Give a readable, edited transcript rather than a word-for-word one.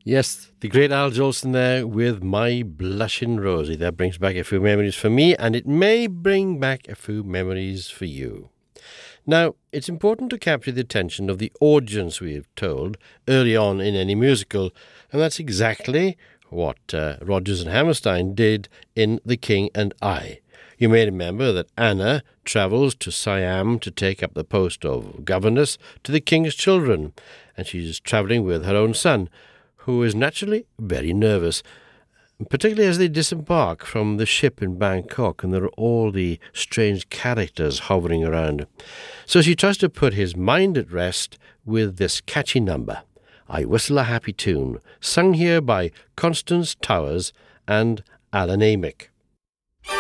Yes, the great Al Jolson there with My Blushing Rosie. That brings back a few memories for me, and it may bring back a few memories for you. Now, it's important to capture the attention of the audience, we have told, early on in any musical, and that's exactly what Rodgers and Hammerstein did in The King and I. You may remember that Anna travels to Siam to take up the post of governess to the king's children, and she's travelling with her own son, who is naturally very nervous, particularly as they disembark from the ship in Bangkok and there are all the strange characters hovering around. So she tries to put his mind at rest with this catchy number, I Whistle a Happy Tune, sung here by Constance Towers and Alan Amick.